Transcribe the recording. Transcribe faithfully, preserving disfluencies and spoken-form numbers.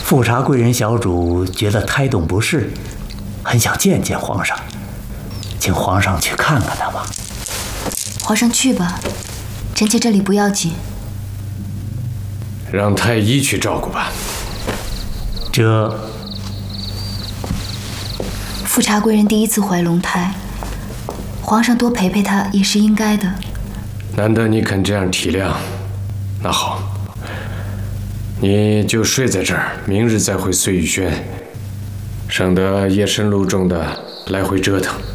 富察贵人小主觉得胎动不适，很想见见皇上，请皇上去看看他吧。 皇上去吧，臣妾这里不要紧。 让太医去照顾吧。 这富察贵人第一次怀龙胎，皇上多陪陪她也是应该的。 难得你肯这样体谅，那好，你就睡在这儿，明日再回碎玉轩，省得夜深路重的来回折腾。